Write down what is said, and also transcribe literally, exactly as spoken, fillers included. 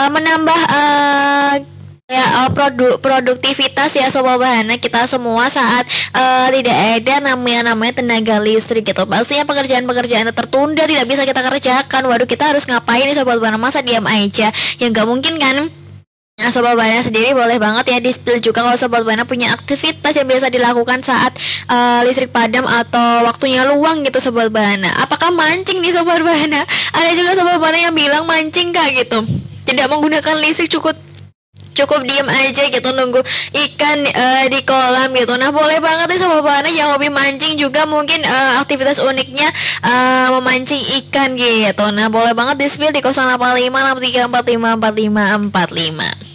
uh, menambah uh, ya uh, produ produktivitas ya Sobat Bahana kita semua saat uh, tidak ada namanya namanya tenaga listrik gitu. Pastinya pekerjaan-pekerjaan tertunda tidak bisa kita kerjakan. Waduh, kita harus ngapain nih Sobat Bahana, masa diam aja? Ya nggak mungkin kan. Nah, Sobat Bana sendiri boleh banget ya di-spill juga kalau Sobat Bana punya aktivitas yang biasa dilakukan saat uh, listrik padam atau waktunya luang gitu Sobat Bana. Apakah mancing nih Sobat Bana? Ada juga Sobat Bana yang bilang mancing kah gitu. Tidak menggunakan listrik, cukup cukup diem aja gitu nunggu ikan uh, di kolam gitu. Nah, boleh banget nih Sobat Bana yang hobi mancing juga mungkin uh, aktivitas uniknya uh, memancing ikan gitu. Nah, boleh banget di-spill di nol delapan lima enam tiga empat lima empat lima empat lima.